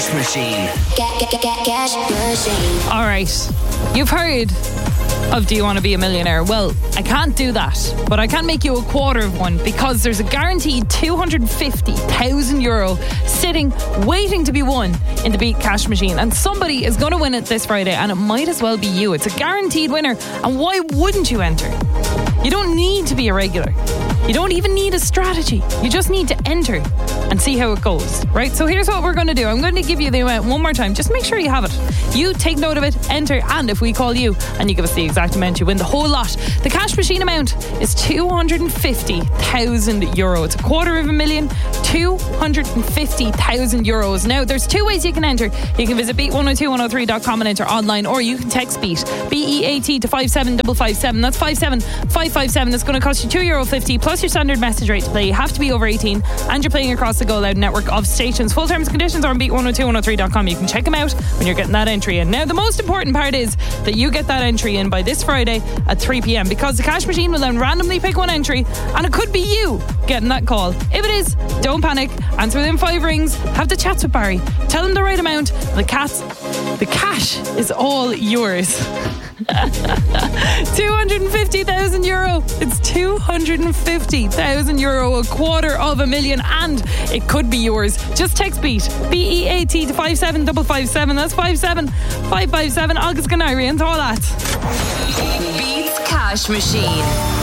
Cash Machine. Cash Machine. All right. You've heard of Do You Want to Be a Millionaire? Well, I can't do that, but I can make you a quarter of one because there's a guaranteed €250,000 sitting, waiting to be won in the Beat Cash Machine. And somebody is going to win it this Friday, and it might as well be you. It's a guaranteed winner. And why wouldn't you enter? You don't need to be a regular. You don't even need a strategy. You just need to enter and see how it goes, right? So here's what we're going to do. I'm going to give you the amount one more time. Just make sure you have it. You take note of it, enter, and if we call you and you give us the exact amount, you win the whole lot. The Cash Machine amount is €250,000. It's $250,000, €250,000. Now, there's two ways you can enter. You can visit beat102103.com and enter online, or you can text BEAT, BEAT to 57557. That's 57557. That's going to cost you €2.50 plus your standard message rate to play. You have to be over 18 and you're playing across the Go Loud network of stations. Full terms and conditions are on beat102103.com. You can check them out when you're getting that entry in. Now, the most important part is that you get that entry in by this Friday at 3 p.m. because the Cash Machine will then randomly pick one entry and it could be you getting that call. If it is, don't panic. Answer within 5 rings. Have the chats with Barry. Tell him the right amount. The cash is all yours. €250,000. It's €250,000, $250,000, and it could be yours. Just text BEAT, BEAT to 57557. That's 57557. Agus Ganari and all that. Beats Cash Machine.